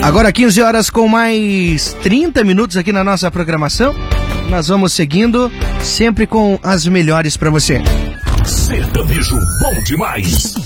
Agora 15 horas com mais 30 minutos aqui na nossa programação. Nós vamos seguindo sempre com as melhores para você. Sertanejo bom demais.